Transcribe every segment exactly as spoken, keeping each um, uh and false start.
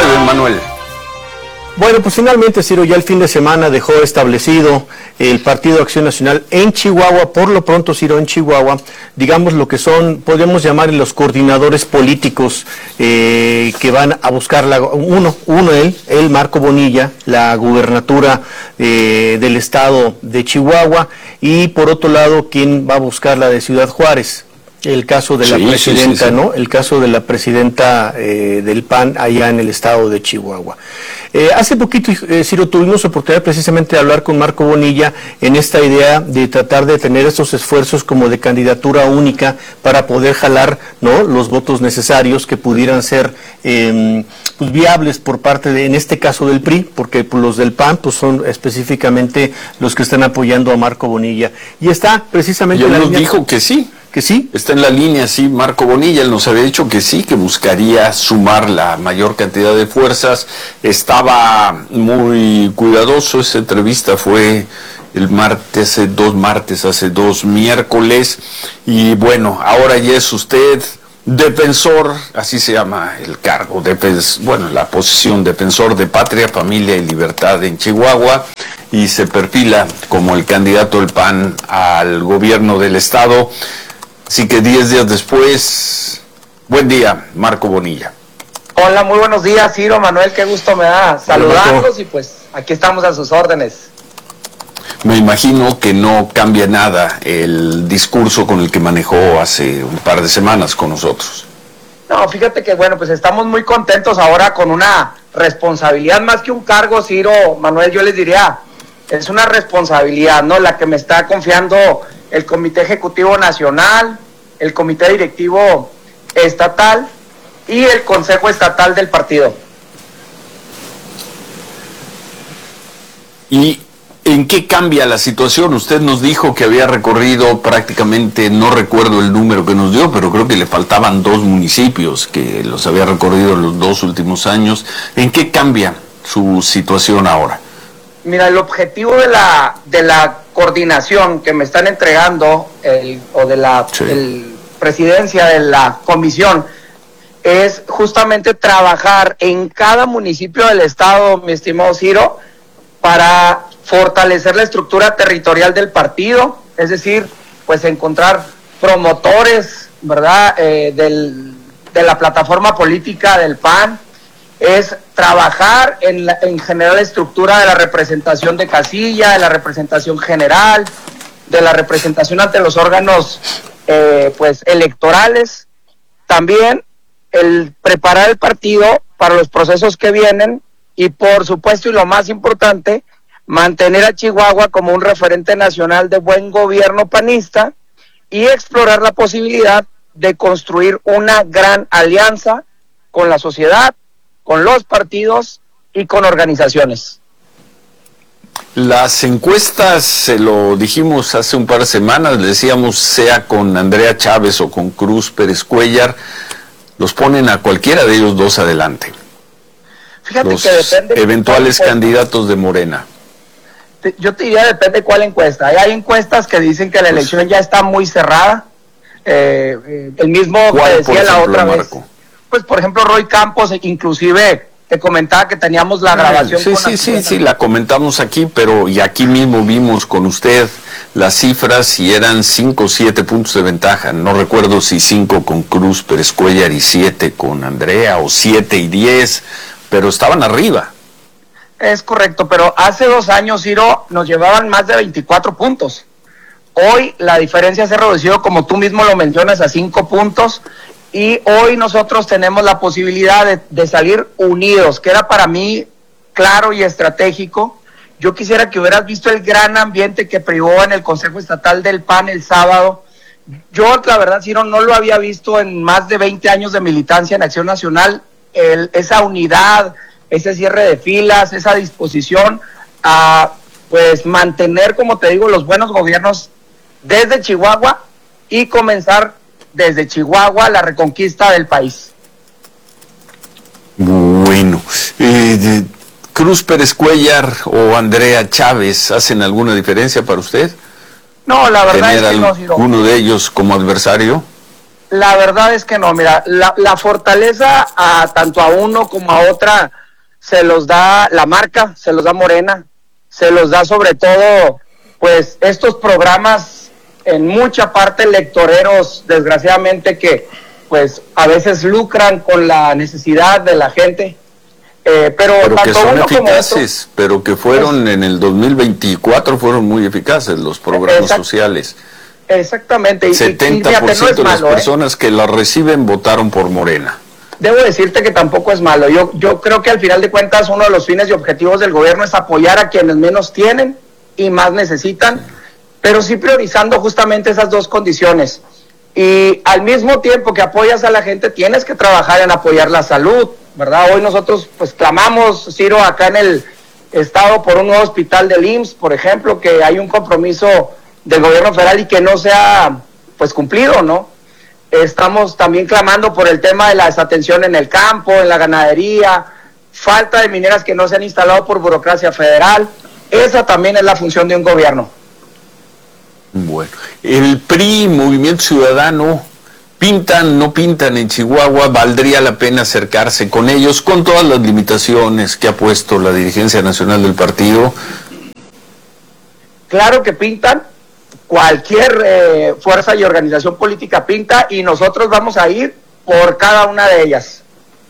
breve, Manuel. Bueno, pues finalmente, Ciro, ya el fin de semana dejó establecido el Partido Acción Nacional en Chihuahua, por lo pronto, Ciro, en Chihuahua, digamos lo que son, podemos llamar los coordinadores políticos eh, que van a buscar, la, uno, uno él, él, Marco Bonilla, la gubernatura eh, del estado de Chihuahua, y por otro lado, quien va a buscar la de Ciudad Juárez. El caso de la sí, presidenta, sí, sí, sí. ¿no? El caso de la presidenta eh, del P A N allá en el estado de Chihuahua. Eh, hace poquito, eh, Ciro, tuvimos oportunidad precisamente de hablar con Marco Bonilla en esta idea de tratar de tener estos esfuerzos como de candidatura única para poder jalar, ¿no?, los votos necesarios que pudieran ser eh, pues, viables por parte de, en este caso del P R I, porque pues, los del P A N pues, son específicamente los que están apoyando a Marco Bonilla. Y está precisamente... Y él la nos línea... dijo que sí. ¿Que sí? Está en la línea, sí, Marco Bonilla, él nos había dicho que sí, que buscaría sumar la mayor cantidad de fuerzas. Estaba muy cuidadoso, esa entrevista fue el martes, hace dos martes, hace dos miércoles, y bueno, ahora ya es usted defensor, así se llama el cargo, defens, bueno, la posición defensor de Patria, Familia y Libertad en Chihuahua, y se perfila como el candidato del P A N al gobierno del estado. Así que diez días después, buen día, Marco Bonilla. Hola, muy buenos días, Ciro, Manuel, qué gusto me da saludarlos y pues aquí estamos a sus órdenes. Me imagino que no cambia nada el discurso con el que manejó hace un par de semanas con nosotros. No, fíjate que bueno, pues estamos muy contentos ahora con una responsabilidad más que un cargo, Ciro, Manuel, yo les diría, es una responsabilidad, ¿no?, la que me está confiando el Comité Ejecutivo Nacional, el Comité Directivo Estatal y el Consejo Estatal del partido. ¿Y en qué cambia la situación? Usted nos dijo que había recorrido prácticamente, no recuerdo el número que nos dio, pero creo que le faltaban dos municipios que los había recorrido en los dos últimos años. ¿En qué cambia su situación ahora? Mira, el objetivo de la de la coordinación que me están entregando el, o de la sí. el, presidencia de la comisión es justamente trabajar en cada municipio del estado, mi estimado Ciro, para fortalecer la estructura territorial del partido, es decir, pues encontrar promotores, ¿verdad?, eh, del, de la plataforma política del P A N, es trabajar en, la, en generar la estructura de la representación de casilla, de la representación general, de la representación ante los órganos eh, pues electorales, también el preparar el partido para los procesos que vienen y por supuesto y lo más importante, mantener a Chihuahua como un referente nacional de buen gobierno panista y explorar la posibilidad de construir una gran alianza con la sociedad, con los partidos y con organizaciones. Las encuestas, se lo dijimos hace un par de semanas, le decíamos sea con Andrea Chávez o con Cruz Pérez Cuéllar, los ponen a cualquiera de ellos dos adelante. Fíjate los que depende eventuales candidatos de Morena. Yo te diría depende de cuál encuesta. Hay encuestas que dicen que la elección pues, ya está muy cerrada. Eh, el mismo que decía la otra vez. Pues por ejemplo Roy Campos, inclusive te comentaba que teníamos la grabación. Sí, sí, sí, sí, la comentamos aquí, pero y aquí mismo vimos con usted las cifras y eran cinco o siete puntos de ventaja. No recuerdo si cinco con Cruz Pérez Cuéllar y siete con Andrea o siete y diez, pero estaban arriba. Es correcto, pero hace dos años, Ciro, nos llevaban más de veinticuatro puntos. Hoy la diferencia se ha reducido, como tú mismo lo mencionas, a cinco puntos. Y hoy nosotros tenemos la posibilidad de, de salir unidos, que era para mí claro y estratégico. Yo quisiera que hubieras visto el gran ambiente que privó en el Consejo Estatal del P A N el sábado. Yo, la verdad, Ciro, no lo había visto en más de veinte años de militancia en Acción Nacional, el, esa unidad, ese cierre de filas, esa disposición a pues mantener, como te digo, los buenos gobiernos desde Chihuahua y comenzar desde Chihuahua la reconquista del país. Bueno, eh, ¿Cruz Pérez Cuéllar o Andrea Chávez hacen alguna diferencia para usted? No, la verdad es que no, ¿Tener alguno de ellos como adversario? La verdad es que no, mira, la, la fortaleza a tanto a uno como a otra se los da la marca, se los da Morena, se los da sobre todo, pues, estos programas en mucha parte electoreros, desgraciadamente, que, pues, a veces lucran con la necesidad de la gente. Eh, pero pero tanto que son uno eficaces, como otro, pero que fueron pues, en el dos mil veinticuatro fueron muy eficaces los programas exact, sociales. Exactamente. Y, setenta por ciento y, fíjate, no es de las malo, personas ¿eh? que la reciben votaron por Morena. Debo decirte que tampoco es malo. Yo, yo creo que al final de cuentas uno de los fines y objetivos del gobierno es apoyar a quienes menos tienen y más necesitan, pero sí priorizando justamente esas dos condiciones. Y al mismo tiempo que apoyas a la gente, tienes que trabajar en apoyar la salud, ¿verdad? Hoy nosotros pues clamamos, Ciro, acá en el estado por un nuevo hospital del I M S S, por ejemplo, que hay un compromiso del gobierno federal y que no se ha pues cumplido, ¿no? Estamos también clamando por el tema de la desatención en el campo, en la ganadería, falta de mineras que no se han instalado por burocracia federal. Esa también es la función de un gobierno. Bueno, el P R I, Movimiento Ciudadano, pintan, no pintan en Chihuahua, valdría la pena acercarse con ellos, con todas las limitaciones que ha puesto la dirigencia nacional del partido. Claro que pintan, cualquier eh, fuerza y organización política pinta, y nosotros vamos a ir por cada una de ellas.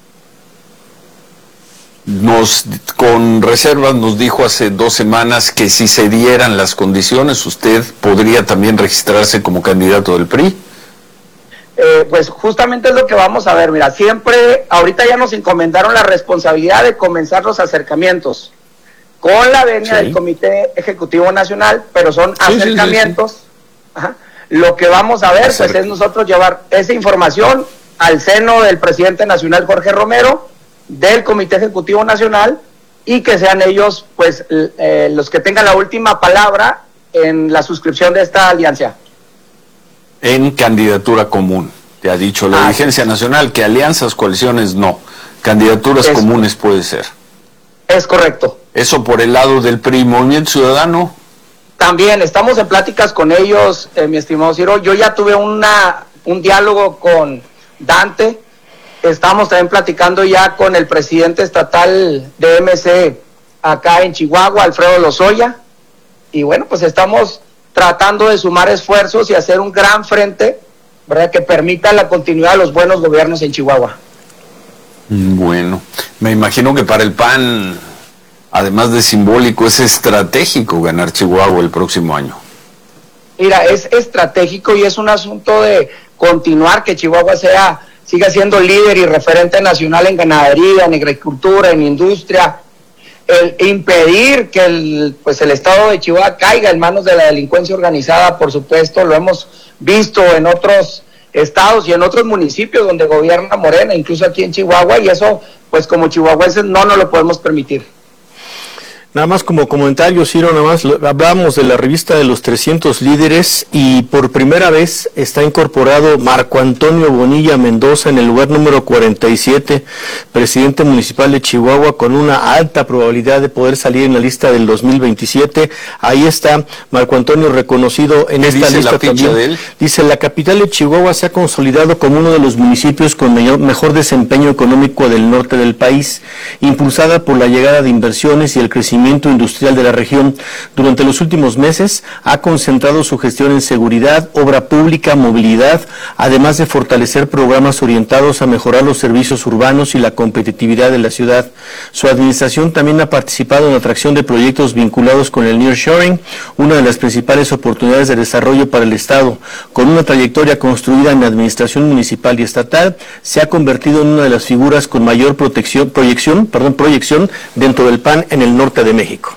Nos, con reservas, nos dijo hace dos semanas que si se dieran las condiciones, usted podría también registrarse como candidato del P R I. Eh, pues justamente es lo que vamos a ver. Mira, siempre, ahorita ya nos encomendaron la responsabilidad de comenzar los acercamientos con la venia sí. del Comité Ejecutivo Nacional, pero son sí, acercamientos. Sí, sí, sí. Ajá. Lo que vamos a ver, pues, es nosotros llevar esa información al seno del presidente nacional Jorge Romero, del Comité Ejecutivo Nacional, y que sean ellos, pues, eh, los que tengan la última palabra en la suscripción de esta alianza. En candidatura común, te ha dicho la ah, dirigencia nacional que alianzas, coaliciones no, candidaturas es, comunes puede ser. Es correcto. Eso por el lado del P R I. Movimiento Ciudadano. También estamos en pláticas con ellos, eh, mi estimado Ciro. Yo ya tuve una un diálogo con Dante. Estamos también platicando ya con el presidente estatal de M C acá en Chihuahua, Alfredo Lozoya. Y bueno, pues estamos tratando de sumar esfuerzos y hacer un gran frente, ¿verdad?, que permita la continuidad de los buenos gobiernos en Chihuahua. Bueno, me imagino que para el P A N, además de simbólico, es estratégico ganar Chihuahua el próximo año. Mira, es estratégico y es un asunto de continuar, que Chihuahua sea, siga siendo líder y referente nacional en ganadería, en agricultura, en industria. El impedir que el, pues el estado de Chihuahua caiga en manos de la delincuencia organizada, por supuesto, lo hemos visto en otros estados y en otros municipios donde gobierna Morena, incluso aquí en Chihuahua, y eso, pues como chihuahuenses no nos lo podemos permitir. Nada más como comentario, Ciro, nada más hablamos de la revista de los trescientos líderes y por primera vez está incorporado Marco Antonio Bonilla Mendoza en el lugar número cuarenta y siete, presidente municipal de Chihuahua, con una alta probabilidad de poder salir en la lista del dos mil veintisiete. Ahí está Marco Antonio reconocido en esta lista también. De él? Dice, la capital de Chihuahua se ha consolidado como uno de los municipios con mayor, mejor desempeño económico del norte del país, impulsada por la llegada de inversiones y el crecimiento industrial de la región. Durante los últimos meses ha concentrado su gestión en seguridad, obra pública, movilidad, además de fortalecer programas orientados a mejorar los servicios urbanos y la competitividad de la ciudad. Su administración también ha participado en la atracción de proyectos vinculados con el nearshoring, una de las principales oportunidades de desarrollo para el Estado. Con una trayectoria construida en la administración municipal y estatal, se ha convertido en una de las figuras con mayor protección, proyección, perdón, proyección dentro del P A N en el norte de México.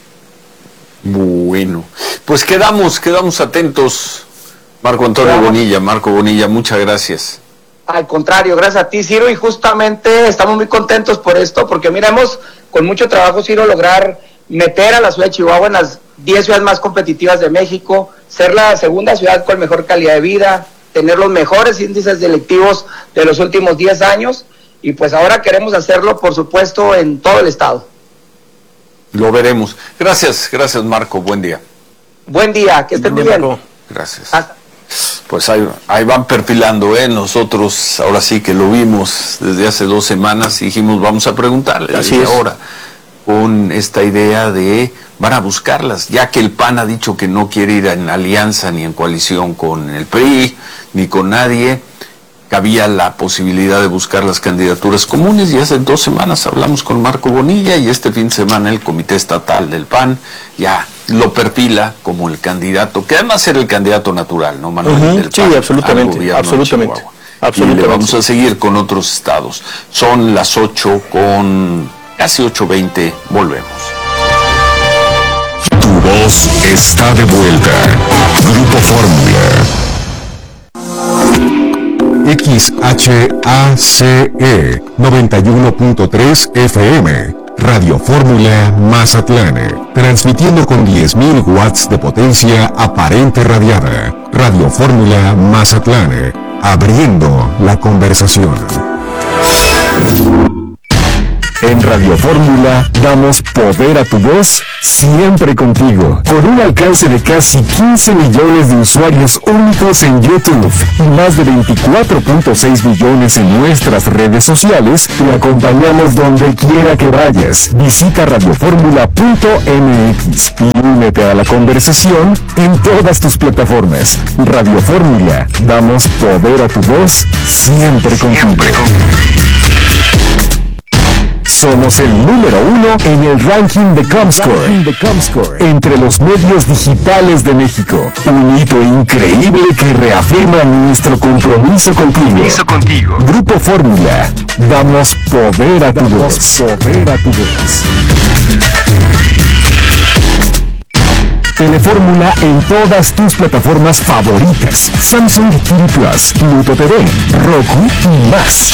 Bueno, pues quedamos, quedamos atentos, Marco Antonio Vamos. Bonilla, Marco Bonilla, muchas gracias. Al contrario, gracias a ti, Ciro, y justamente estamos muy contentos por esto, porque mira, hemos con mucho trabajo, Ciro, lograr meter a la ciudad de Chihuahua en las diez ciudades más competitivas de México, ser la segunda ciudad con mejor calidad de vida, tener los mejores índices delictivos de los últimos diez años, y pues ahora queremos hacerlo, por supuesto, en todo el estado. Lo veremos. Gracias, gracias Marco, buen día. Buen día, que estén muy bien. Gracias. Hasta Pues ahí, ahí van perfilando, ¿eh? Nosotros ahora sí que lo vimos desde hace dos semanas y dijimos, vamos a preguntarle. Así es. Ahora, con esta idea de, van a buscarlas, ya que el P A N ha dicho que no quiere ir en alianza ni en coalición con el P R I, ni con nadie, había la posibilidad de buscar las candidaturas comunes, y hace dos semanas hablamos con Marco Bonilla, y este fin de semana el Comité Estatal del P A N ya lo perfila como el candidato, que además era el candidato natural, ¿no, Manuel? Uh-huh, del sí, P A N, absolutamente, absolutamente, absolutamente. Y le vamos a seguir con otros estados. Son las ocho con casi ocho veinte, volvemos. Tu voz está de vuelta. Grupo Fórmula. X H A C E noventa y uno punto tres F M, Radio Fórmula Mazatlán, transmitiendo con diez mil watts de potencia aparente radiada. Radio Fórmula Mazatlán, abriendo la conversación. En Radio Fórmula damos poder a tu voz siempre contigo. Con un alcance de casi quince millones de usuarios únicos en YouTube y más de veinticuatro punto seis millones en nuestras redes sociales, te acompañamos donde quiera que vayas. Visita radioformula punto m x y únete a la conversación en todas tus plataformas. Radio Fórmula, damos poder a tu voz siempre contigo. Siempre contigo. Somos el número uno en el ranking de Comscore, de Comscore entre los medios digitales de México. Un hito increíble que reafirma nuestro compromiso contigo. Compromiso contigo. Grupo Fórmula, damos poder a tu voz. Poder a tu voz. Telefórmula en todas tus plataformas favoritas. Samsung T V Plus, Pluto T V, Roku y más.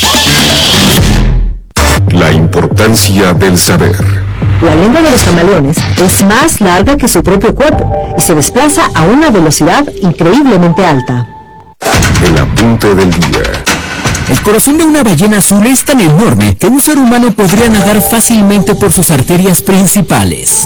La importancia del saber. La lengua de los camaleones es más larga que su propio cuerpo y se desplaza a una velocidad increíblemente alta. El apunte del día. El corazón de una ballena azul es tan enorme que un ser humano podría nadar fácilmente por sus arterias principales.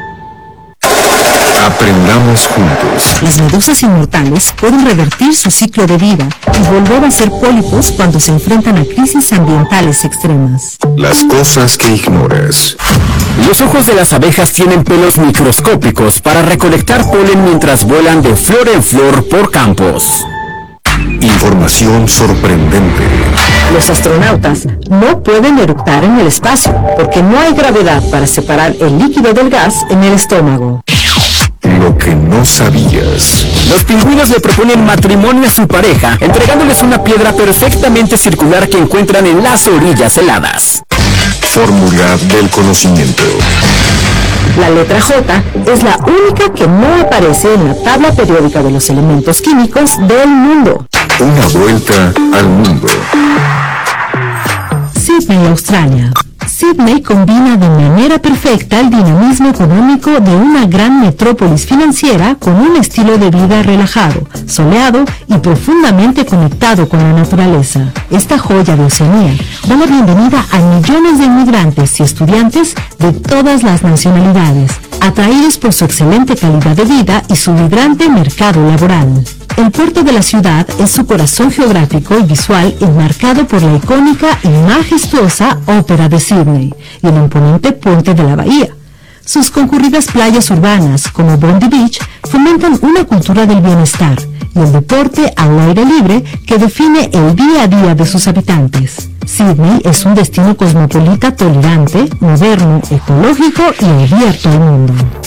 Aprendamos juntos. Las medusas inmortales pueden revertir su ciclo de vida y volver a ser pólipos cuando se enfrentan a crisis ambientales extremas. Las cosas que ignoras. Los ojos de las abejas tienen pelos microscópicos para recolectar polen mientras vuelan de flor en flor por campos. Información sorprendente. Los astronautas no pueden eructar en el espacio porque no hay gravedad para separar el líquido del gas en el estómago. Lo que no sabías. Los pingüinos le proponen matrimonio a su pareja, entregándoles una piedra perfectamente circular que encuentran en las orillas heladas. Fórmula del conocimiento. La letra J es la única que no aparece en la tabla periódica de los elementos químicos del mundo. Una vuelta al mundo. Sydney, Australia. Sydney combina de manera perfecta el dinamismo económico de una gran metrópolis financiera con un estilo de vida relajado, soleado y profundamente conectado con la naturaleza. Esta joya de Oceanía da la bienvenida a millones de inmigrantes y estudiantes de todas las nacionalidades, atraídos por su excelente calidad de vida y su vibrante mercado laboral. El puerto de la ciudad es su corazón geográfico y visual enmarcado por la icónica y majestuosa Ópera de Sydney y el imponente puente de la bahía. Sus concurridas playas urbanas, como Bondi Beach, fomentan una cultura del bienestar y el deporte al aire libre que define el día a día de sus habitantes. Sydney es un destino cosmopolita tolerante, moderno, ecológico y abierto al mundo.